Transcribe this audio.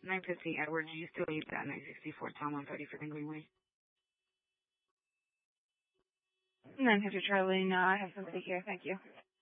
9:15 Edward, you still need that 964 Tom 130 for the Greenway. 900 Charlie, no, I have somebody here, thank you.